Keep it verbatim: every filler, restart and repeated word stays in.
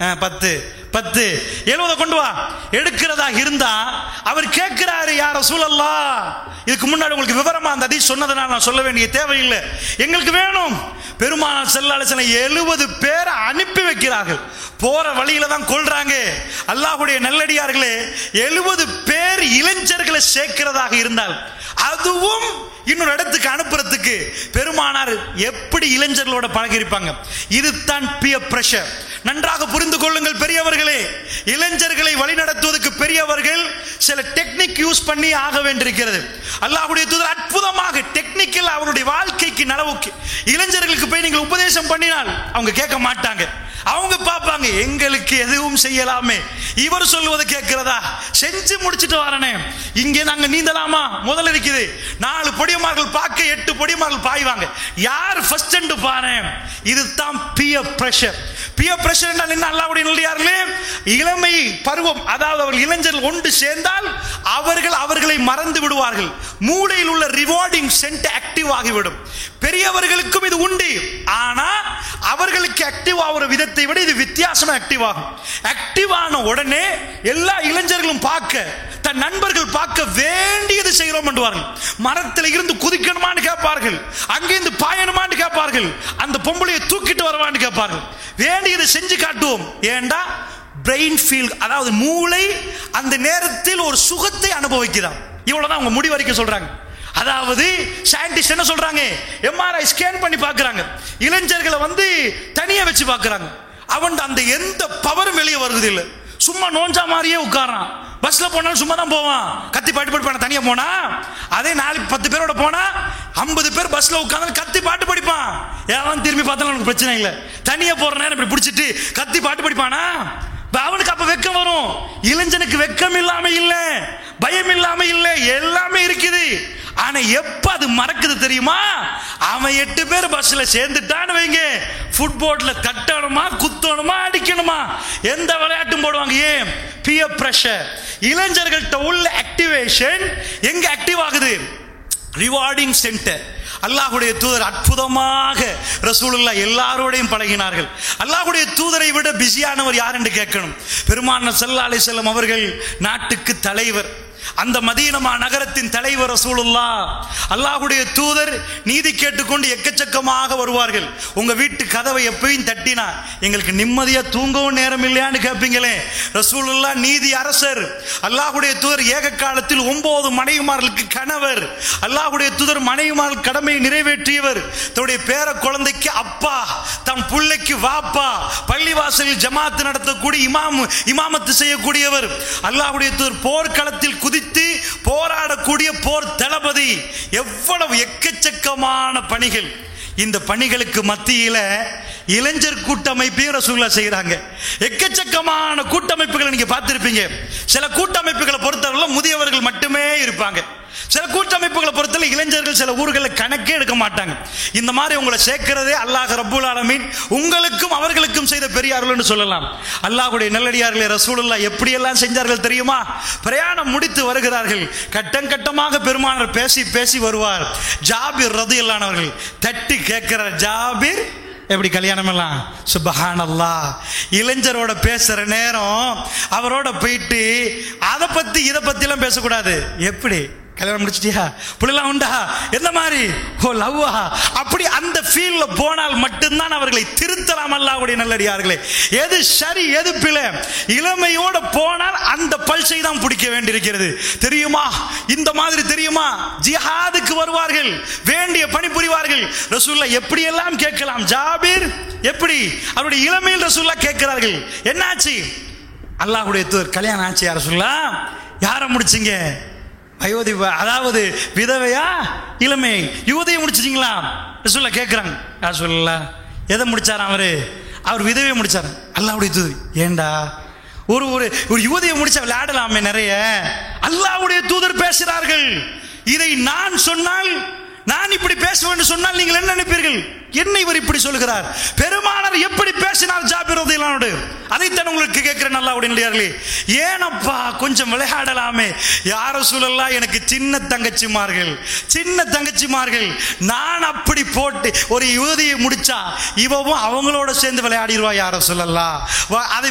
பத்து பத்து எழுபதை கொண்டு வா. எடுக்கிறதா இருந்தா அவர் கேட்கிறாரு, யார் ரசூலல்லாஹ், இதுக்கு முன்னாடி உங்களுக்கு விவரமா அந்த ஹதீஸ் சொன்னதனால நான் சொல்ல வேண்டிய தேவையில்லை, எங்களுக்கு வேணும். பெருமானார் ஸல்லல்லாஹு அலைஹி வஸல்லம் எழுபது பேரை அனுப்பி வைக்கிறார்கள். போற வழியில தான் கொள்றாங்க. அல்லாஹ்வுடைய நல்லடியார்களே, எழுபது பேர் இளைஞர்களை சேர்க்கிறதாக இருந்தால், அதுவும் இன்னொரு இடத்துக்கு அனுப்புறதுக்கு பெருமானார் எப்படி இளைஞர்களோட பழகிருப்பாங்க. இதுதான் பியர் பிரஷர். நன்றாக புரிந்து கொள்ளுங்கள் பெரியவர்களே, இளைஞர்களை வழிநடத்துவதற்கு பெரியவர்கள் சில டெக்னிக் யூஸ் பண்ணி ஆக வேண்டியிருக்கிறது. அல்லாஹ்வுடைய தூதர் அற்புதமாக டெக்னிக்கல் அவருடைய வாழ்க்கைக்கு நலவுக்கு இளைஞர்களுக்கு போய் நீங்கள் உபதேசம் பண்ணினால் அவங்க கேட்க மாட்டாங்க. அவங்க பார்ப்பாங்க, எங்களுக்கு எதுவும் செய்யலாமே, இவர் சொல்லுவதை கேட்கிறதா, செஞ்சு முடிச்சுட்டு வரனே, இங்கே நாங்க நீந்தலாமா, முதல்ல இருக்குது நாலு பொடியமார்கள் பார்க்க எட்டு பொடியமார்கள் பாய்வாங்க, யார் ஃபர்ஸ்ட் என்று பாரு. இதுதான் பியர் பிரஷர். பியர் பிரஷர் என்றால் என்ன? அல்லாஹ்வுடைய நல்லடியார்களே, இளமை பருவம், அதாவது அவர்கள் இளைஞர்கள் ஒன்று சேர்ந்தால் அவர்கள் அவர்களை மறந்து விடுவார்கள். மூளையில் உள்ள ரிவார்டிங் சென்ட் ஆக்டிவ் ஆகிவிடும். பெரியவர்களுக்கும் இது உண்டு, ஆனா அவர்களுக்கு ஆக்டிவ் ஆகிற விதத்தை விட இது வித்தியாசமா ஆக்டிவ் ஆகும். ஆக்டிவ் ஆன உடனே எல்லா இளைஞர்களும் பார்க்க, தன் நண்பர்கள் பார்க்க வேண்டியது செய்கிறோம் என்றுவார்கள். மரத்தில் இருந்து குதிக்கணுமான்னு கேட்பார்கள், அங்கிருந்து பாயணுமான்னு கேட்பார்கள், அந்த பொம்பளையை தூக்கிட்டு வரவான்னு கேட்பார்கள். வேண்டியதை செஞ்சு காட்டுவோம். ஏண்டா பிரெயின் ஃபீல், அதாவது மூளை அந்த நேரத்தில் ஒரு சுகத்தை அனுபவிக்கிறான். இவ்வளவுதான் அவங்க முடிவரைக்க சொல்றாங்க. அதாவது சயின்டிஸ்ட் என்ன சொல்றாங்க, எம்ஆர்ஐ ஸ்கேன் பண்ணி பார்க்கறாங்க, இளைஞர்களை வந்து தனியா வச்சு பார்க்கறாங்க. அவன் அந்த எந்த பவரும் வெளியே வருது இல்லை, சும்மா நோஞ்சா மாதிரியே உட்காரான். பஸ்ல போனாலும் சும்மா தான் போவான், கத்தி பாட்டு படிப்பான். தனியா போனா அதே நாலு பத்து பேரோட போனா ஐம்பது பேர் பஸ்ல உட்கார்ந்து கத்தி பாட்டு படிப்பான். ஏன் திரும்பி பார்த்தாலும் எனக்கு பிரச்சனை இல்லை. தனியா போற நேரம் இப்படி பிடிச்சிட்டு கத்தி பாட்டு படிப்பானா, அவனுக்கு அப்ப வெக்கம் வரும். இளைஞனுக்கு வெக்கம் இல்லாம இல்ல, பயம் இல்லாம இல்ல, எல்லாமே இருக்குது. ஆனா எப்ப அது மறக்குது தெரியுமா? அவன் எட்டு பேர் பஸ்ல சேர்ந்துட்டான்னு வைங்க, ஃபுட்போர்ட்ல தட்டணுமா, குத்தணுமா, அடிக்கணுமா, எந்த விளையாட்டும் போடுவாங்க. ஏன்? Pier pressure. இளைஞர்கள்ட்ட உள்ள ஆக்டிவேஷன் எங்க ஆக்டிவ் ஆகுது? Rewarding centre. அல்லாஹ்வுடைய தூதர் அற்புதமாக ரசூலுல்லாஹ் எல்லாரோடையும் பழகினார்கள். அல்லாஹ்வுடைய தூதரை விட பிஸியானவர் யார் என்று கேட்கணும். பெருமானார் ஸல்லல்லாஹு அலைஹி வஸல்லம் அவர்கள் நாட்டுக்கு தலைவர், அந்த மதீனா நகரத்தின் தலைவர் ரசூலுல்லாஹ். அல்லாஹ்வுடைய தூதர் நீதி கேட்டுக்கொண்டு எக்கச்சக்கமாக வருவார்கள். உங்க வீட்டு கதவை எப்பயும் தட்டினா எங்களுக்கு நிம்மதியா தூங்கவும் நேரம் இல்லையான்னு கேட்பீங்களே, ரசூலுல்லாஹ் நீதி அரசர். அல்லாஹ்வுடைய தூதர் ஏக காலத்தில் ஒன்பது மனைவிமார்களுக்கு கணவர். அல்லாஹ்வுடைய தூதர் மனைவிமார்கள் கடமையை நிறைவேற்றியவர். தன்னுடைய பேர குழந்தைக்கு அப்பா, தம் பிள்ளைக்கு வாப்பா, பள்ளிவாசலில் ஜமாத்து நடத்தக்கூடிய இமாம், இமாமத்து செய்யக்கூடியவர். அல்லாஹ்வுடைய தூதர் போர்க்களத்தில் குதித்து போராடக்கூடிய போர் தளபதி. எவ்வளவு எக்கச்சக்கமான பணிகள். இந்த பணிகளுக்கு மத்தியில இளைஞர் கூட்டமைப்பையும் ரசூலுல்லாஹ் செய்யறாங்க. எக்கச்சக்கமான கூட்டமைப்புகளை நீங்க பார்த்திருப்பீங்க. சில கூட்டமைப்புகளை பொறுத்தவரை முதியவர்கள் மட்டுமே இருப்பாங்க. சில கூட்டமைப்புகளை பொறுத்தவரை இளைஞர்கள் சில ஊர்களில் கணக்கே எடுக்க மாட்டாங்க. இந்த மாதிரி உங்களை சேர்க்கிறதே அல்லாஹ் ரப்புல் ஆலமீன் உங்களுக்கும் அவர்களுக்கும் செய்த பெரிய அருள்னு சொல்லலாம். அல்லாஹ்வுடைய நல்லடியார்களே, ரசூலுல்லாஹ் எப்படி எல்லாம் செஞ்சார்கள் தெரியுமா? பிரயாணம் முடித்து வருகிறார்கள். கட்டம் கட்டமாக பெருமானார் பேசி பேசி வருவார். ஜாபிர் ரலியல்லாஹு அவர்கள் தட்டி கேட்கிறார், ஜாபிர் எப்படி கல்யாணம் எல்லாம்? சுப்ஹானல்லாஹ். இளைஞரோட பேசுற நேரம் அவரோட போயிட்டு அதை பத்தி இதை பத்தி எல்லாம் பேசக்கூடாது. எப்படி கல்யாணம் முடிச்சிட்டியா, புள்ளலாம் உண்டா, எந்த மாதிரி, ஓ லவ்வா, அப்படி அந்த ஃபீல்ல போனால் மட்டும்தான் அவர்களை திருத்தலாம். அல்லாஹ்வுடைய நல்லடியார்களே, எது சரி எது பிழை, இளமையோட போனால் அந்த பல்சை தான் பிடிக்க வேண்டியிருக்கிறது. தெரியுமா, இந்த மாதிரி தெரியுமா, ஜிஹாதுக்கு வருவார்கள், வேண்டிய பணி புரிவார்கள். ரசூலுல்லாஹ் எப்படி எல்லாம் கேட்கலாம். ஜாபிர் எப்படி அவருடைய இளமையில் ரசூலுல்லாஹ் கேட்கிறார்கள், என்னாச்சு? அல்லாஹ்வுடைய தூதர், கல்யாணம் ஆச்சு யார ரசூலுல்லாஹ்? யாரை முடிச்சிங்க? அயோத்தி, அதாவது விதவையா இளமை யுவதியை முடிச்சிட்டீங்களா? ரசூலுல்லாஹ் கேட்கிறாங்க. ரசூலுல்லாஹ் எதை முடிச்சாராம் அவரு? அவர் விதவையை முடிச்சாரு. அல்லாஹ்வுடைய தூதர், ஏண்டா ஒரு ஒரு ஒரு யுவதியை முடிச்சா விளையாடலாமே நிறைய. அல்லாஹ்வுடைய தூதர் பேசுகிறார்கள். இதை நான் சொன்னால், நான் இப்படி பேசுவேன் சொன்னால் நீங்கள் என்ன நினைப்பீர்கள்? என்ன இவர் இப்படி சொல்கிறார்? பெருமானார் எப்படி பேசினார் ஜாபிர் ரலியல்லாஹு அன்ஹு, அதைத்தான் உங்களுக்கு கேட்கிறேன். அல்லாஹ்வுடைய நல்லடியார்களே, ஏனப்பா கொஞ்சம் விளையாடலாமே. யா ரசூலல்லாஹ், எனக்கு சின்ன தங்கச்சிமார்கள், சின்ன தங்கச்சிமார்கள், நான் அப்படி போட்டு ஒரு யுவதியை முடிச்சா இவவும் அவங்களோட சேர்ந்து விளையாடிடுவா யா ரசூலல்லாஹ். அதை